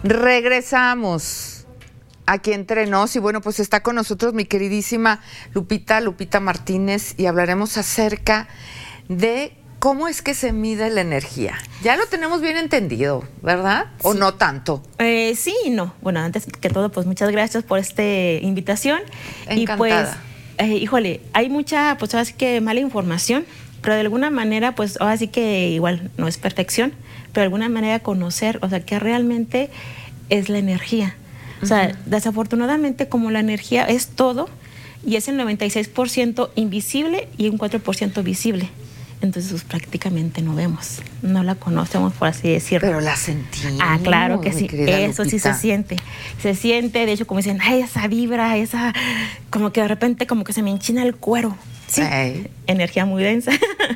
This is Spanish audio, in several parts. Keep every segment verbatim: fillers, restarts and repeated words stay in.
Regresamos aquí entre nos y bueno, pues está con nosotros mi queridísima Lupita, Lupita Martínez, y hablaremos acerca de cómo es que se mide la energía. Ya lo tenemos bien entendido, ¿verdad? ¿O sí, no tanto? Eh, sí y no. Bueno, antes que todo, pues muchas gracias por esta invitación. Encantada. Y pues, eh, híjole, hay mucha, pues ahora sí que mala información, pero de alguna manera, pues ahora sí que igual no es perfección, pero de alguna manera conocer, o sea, que realmente es la energía. O sea, uh-huh. desafortunadamente, como la energía es todo, y es el noventa y seis por ciento invisible y un cuatro por ciento visible. Entonces, pues, prácticamente no vemos, no la conocemos, por así decirlo. Pero la sentimos. Ah, claro que sí, eso Lupita. Sí se siente. Se siente, de hecho, como dicen, ay, esa vibra, esa, como que de repente como que se me enchina el cuero. Sí, hey. Energía muy densa.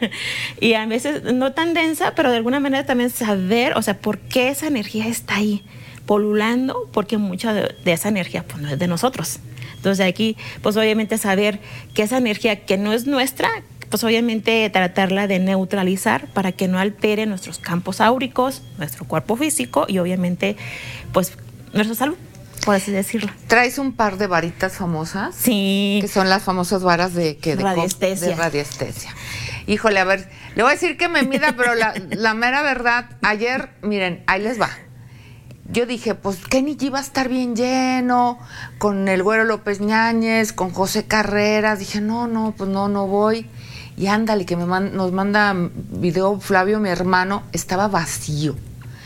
Y a veces no tan densa, pero de alguna manera también saber, o sea, por qué esa energía está ahí, polulando, porque mucha de, de esa energía pues no es de nosotros. Entonces aquí, pues obviamente saber que esa energía que no es nuestra, pues obviamente tratarla de neutralizar para que no altere nuestros campos áuricos, nuestro cuerpo físico y obviamente, pues, nuestra salud, por así decirlo. ¿Traes un par de varitas famosas? Sí. Que son las famosas varas de, que, de radiestesia. De radiestesia. Híjole, a ver, le voy a decir que me mida, pero la, la mera verdad, ayer, miren, ahí les va. Yo dije, pues Kenny G va a estar bien lleno, con el Güero López Ñáñez, con José Carreras. Dije, no, no, pues no, no voy. Y ándale, que me man, nos manda video Flavio, mi hermano, estaba vacío.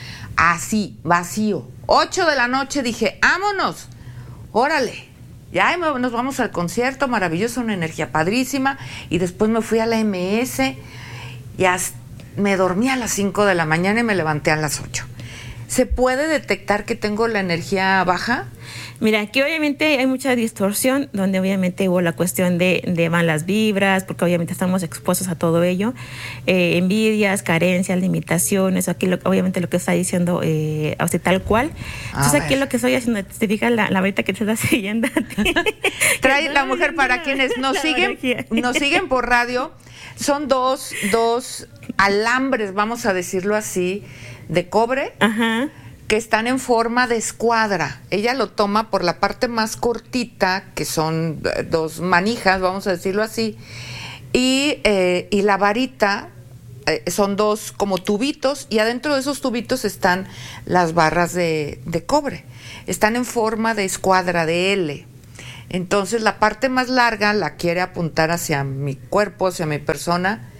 Así, vacío. Ocho de la noche dije, vámonos, órale. Ya nos vamos al concierto, maravilloso, una energía padrísima. Y después me fui a la M S y hasta me dormí a las cinco de la mañana y me levanté a las ocho. ¿Se puede detectar que tengo la energía baja? Mira, aquí obviamente hay mucha distorsión, donde obviamente hubo la cuestión de, de malas vibras, porque obviamente estamos expuestos a todo ello, eh, envidias, carencias, limitaciones, aquí lo, obviamente lo que está diciendo, eh, o sea, tal cual. Entonces aquí lo que estoy haciendo, te fijas la, la varita que te está siguiendo a ti. Trae la mujer para quienes nos siguen, nos siguen por radio, son dos, dos alambres, vamos a decirlo así, de cobre. Ajá. Que están en forma de escuadra. Ella lo toma por la parte más cortita, que son dos manijas, vamos a decirlo así, y, eh, y la varita eh, son dos como tubitos, y adentro de esos tubitos están las barras de, de cobre. Están en forma de escuadra, de L. Entonces la parte más larga la quiere apuntar hacia mi cuerpo, hacia mi persona,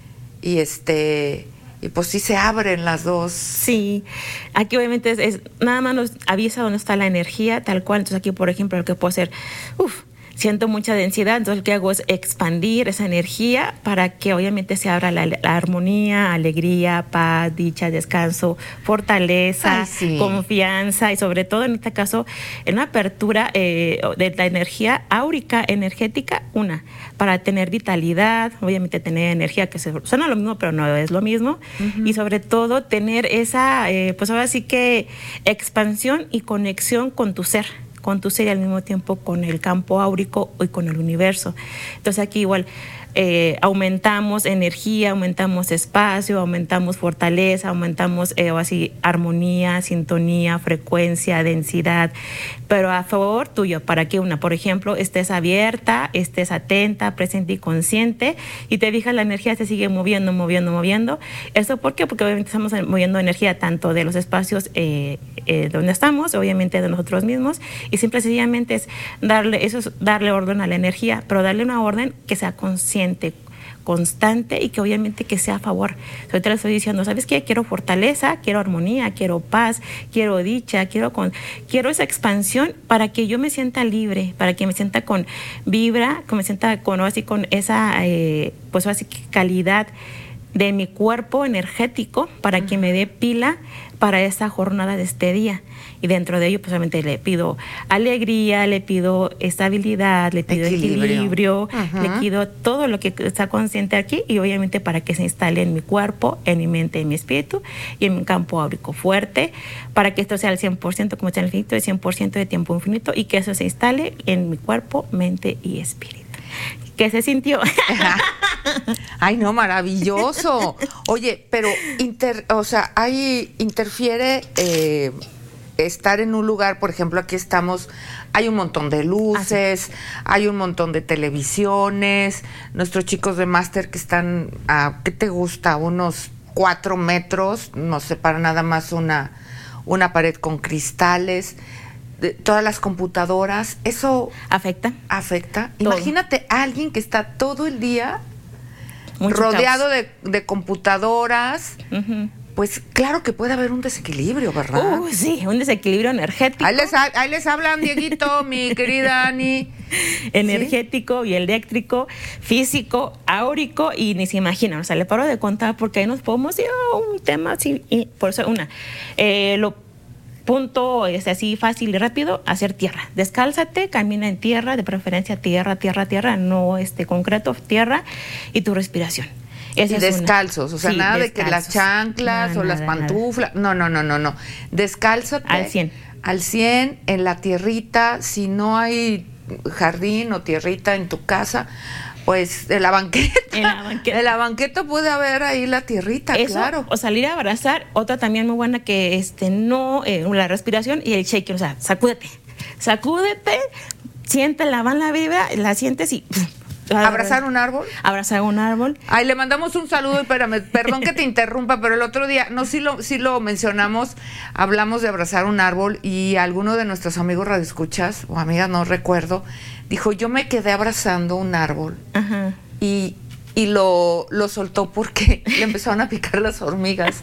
y este... Y pues sí se abren las dos. Sí, aquí obviamente es, es nada más nos avisa dónde está la energía, tal cual. Entonces aquí, por ejemplo, lo que puedo hacer, uff, siento mucha densidad, entonces lo que hago es expandir esa energía para que obviamente se abra la, la armonía, alegría, paz, dicha, descanso, fortaleza, Ay, sí. confianza y sobre todo en este caso en una apertura eh, de la energía áurica, energética, una, para tener vitalidad, obviamente tener energía que se, suena lo mismo pero no es lo mismo, uh-huh. Y sobre todo tener esa, eh, pues ahora sí que expansión y conexión con tu ser. con tu ser y al mismo tiempo con el campo áurico y con el universo. Entonces aquí igual eh, aumentamos energía, aumentamos espacio, aumentamos fortaleza, aumentamos eh, o así armonía, sintonía, frecuencia, densidad, pero a favor tuyo, para que una, por ejemplo, estés abierta, estés atenta, presente y consciente, y te fijas la energía se sigue moviendo, moviendo, moviendo. ¿Eso por qué? Porque obviamente estamos moviendo energía tanto de los espacios eh, eh, donde estamos, obviamente de nosotros mismos, y simple y sencillamente es darle, eso es darle orden a la energía, pero darle una orden que sea consciente, constante y que obviamente que sea a favor. Ahorita le estoy diciendo, ¿sabes qué? Quiero fortaleza, quiero armonía, quiero paz, quiero dicha, quiero con, quiero esa expansión para que yo me sienta libre, para que me sienta con vibra, que me sienta con, así, con esa eh, pues así calidad de mi cuerpo energético para uh-huh. que me dé pila para esta jornada de este día. Y dentro de ello, pues obviamente le pido alegría, le pido estabilidad, le pido equilibrio, equilibrio uh-huh. le pido todo lo que está consciente aquí y obviamente para que se instale en mi cuerpo, en mi mente, en mi espíritu y en mi campo áurico fuerte, para que esto sea al cien por ciento como está en el infinito, el cien por ciento de tiempo infinito y que eso se instale en mi cuerpo, mente y espíritu. ¿Qué se sintió? Ay, no, maravilloso. Oye, pero inter, o sea, ahí interfiere eh, estar en un lugar, por ejemplo, aquí estamos, hay un montón de luces, ah, sí. hay un montón de televisiones, nuestros chicos de máster que están a, ¿qué te gusta? Unos cuatro metros, nos separa nada más una, una pared con cristales, de, todas las computadoras, eso afecta. Afecta. Todo. Imagínate a alguien que está todo el día Mucho rodeado de, de computadoras. Uh-huh. Pues claro que puede haber un desequilibrio, ¿verdad? Uh, sí, un desequilibrio energético. Ahí les, ahí les hablan, Dieguito, mi querida Ani. Energético, ¿sí? Bioeléctrico, físico, áurico, y ni se imaginan. O sea, le paro de contar porque ahí nos podemos ir a un tema así. Y por eso, una, eh, lo punto es así fácil y rápido, hacer tierra. Descálzate, camina en tierra, de preferencia tierra, tierra, tierra, no este concreto, tierra, y tu respiración. Esa y descalzos, una. o sea, sí, nada descalzos. de que las chanclas no, o nada, las pantuflas, nada. no, no, no, no, no. Descálzate. Al cien. Al cien, en la tierrita, si no hay jardín o tierrita en tu casa, pues en la banqueta. En la banqueta. En la banqueta puede haber ahí la tierrita, Eso, claro. O salir a abrazar, otra también muy buena que este no, eh, la respiración y el shaking, o sea, sacúdete, sacúdete, siente la van la vibra, la sientes y... ¿Abrazar un árbol? Abrazar un árbol. Ay, le mandamos un saludo, espérame, perdón que te interrumpa, pero el otro día, no, sí lo, sí lo mencionamos, hablamos de abrazar un árbol y alguno de nuestros amigos radioescuchas, o amigas, no recuerdo, dijo, yo me quedé abrazando un árbol. Ajá. y, y lo, lo soltó porque le empezaron a picar las hormigas.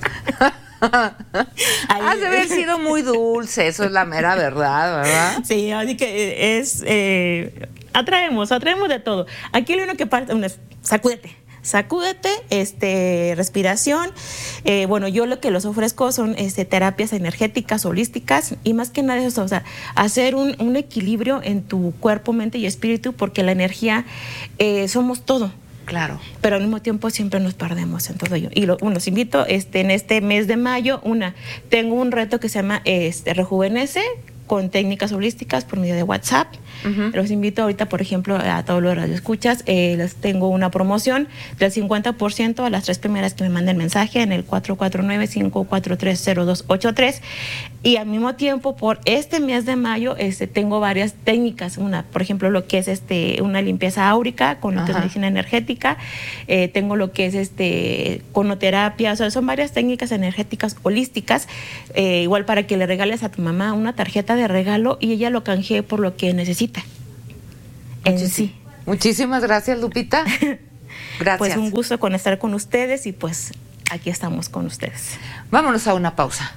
Ha de haber sido muy dulce, eso es la mera verdad, ¿verdad? Sí, así que es... Eh, atraemos, atraemos de todo. Aquí lo único que parte, es sacúdete. Sacúdete, este, respiración. Eh, bueno, yo lo que les ofrezco son este, terapias energéticas, holísticas, y más que nada eso, o sea, hacer un, un equilibrio en tu cuerpo, mente y espíritu, porque la energía eh, somos todo. Claro. Pero al mismo tiempo siempre nos perdemos en todo ello. Y lo, bueno, los invito este, en este mes de mayo, una, tengo un reto que se llama este, Rejuvenece, con técnicas holísticas por medio de WhatsApp. Uh-huh. Los invito ahorita, por ejemplo, a todos los radioescuchas. Eh, les tengo una promoción del cincuenta por ciento a las tres primeras que me manden mensaje en el cuatro cuatro nueve, cinco cuatro tres, cero dos ocho tres. Y al mismo tiempo, por este mes de mayo, este, tengo varias técnicas. Una, por ejemplo, lo que es este, una limpieza áurica con uh-huh. medicina energética. Eh, tengo lo que es este, conoterapia. O sea, son varias técnicas energéticas holísticas. Eh, igual para que le regales a tu mamá una tarjeta de regalo y ella lo canjee por lo que necesita. En Muchis- sí. Muchísimas gracias, Lupita. Gracias. Pues un gusto con estar con ustedes y pues aquí estamos con ustedes. Vámonos a una pausa.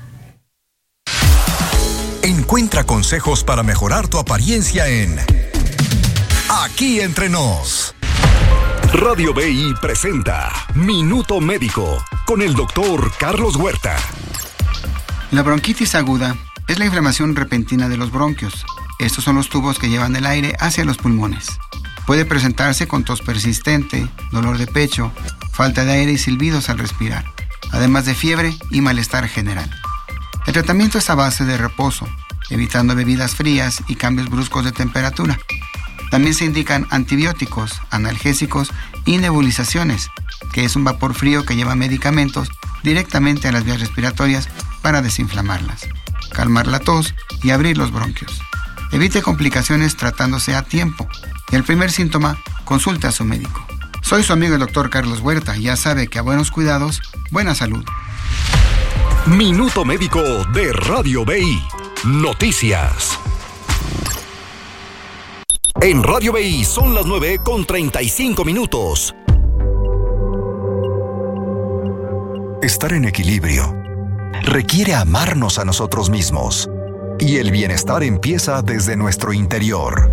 Encuentra consejos para mejorar tu apariencia en Aquí Entre Nos. Radio B I presenta Minuto Médico con el doctor Carlos Huerta. La bronquitis aguda es la inflamación repentina de los bronquios. Estos son los tubos que llevan el aire hacia los pulmones. Puede presentarse con tos persistente, dolor de pecho, falta de aire y silbidos al respirar, además de fiebre y malestar general. El tratamiento es a base de reposo, evitando bebidas frías y cambios bruscos de temperatura. También se indican antibióticos, analgésicos y nebulizaciones, que es un vapor frío que lleva medicamentos directamente a las vías respiratorias para desinflamarlas, calmar la tos y abrir los bronquios. Evite complicaciones tratándose a tiempo. Y el primer síntoma, consulte a su médico. Soy su amigo el doctor Carlos Huerta y ya sabe que a buenos cuidados, buena salud. Minuto Médico de Radio B I. Noticias. En Radio B I son las nueve con treinta y cinco minutos. Estar en equilibrio requiere amarnos a nosotros mismos. Y el bienestar empieza desde nuestro interior.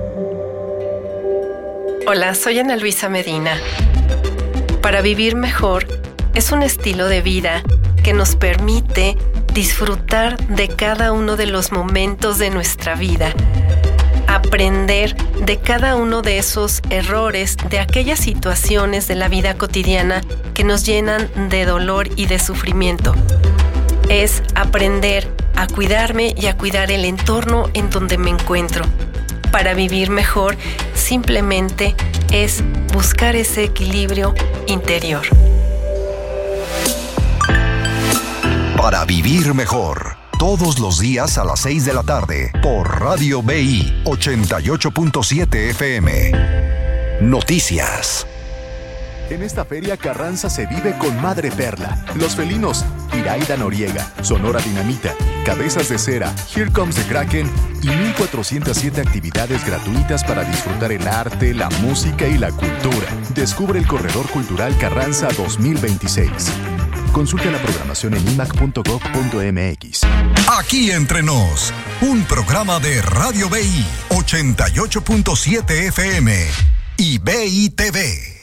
Hola, soy Ana Luisa Medina. Para vivir mejor es un estilo de vida que nos permite disfrutar de cada uno de los momentos de nuestra vida, aprender de cada uno de esos errores, de aquellas situaciones de la vida cotidiana que nos llenan de dolor y de sufrimiento. Es aprender a cuidarme y a cuidar el entorno en donde me encuentro. Para vivir mejor, simplemente es buscar ese equilibrio interior. Para vivir mejor, todos los días a las seis de la tarde por Radio B I ochenta y ocho punto siete F M. Noticias. En esta feria Carranza se vive con Madre Perla, Los Felinos, Iraida Noriega, Sonora Dinamita, Cabezas de Cera, Here Comes the Kraken y mil cuatrocientas siete actividades gratuitas para disfrutar el arte, la música y la cultura. Descubre el Corredor Cultural Carranza dos mil veintiséis. Consulta la programación en i m a c punto gov punto m x. Aquí entre nos, un programa de Radio B I ochenta y ocho punto siete F M y B I T V.